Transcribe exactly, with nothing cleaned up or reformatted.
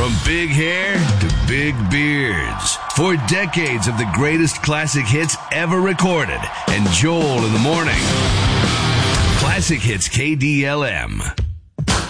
From big hair to big beards. Four decades of the greatest classic hits ever recorded. And Joel in the morning. Classic Hits K D L M.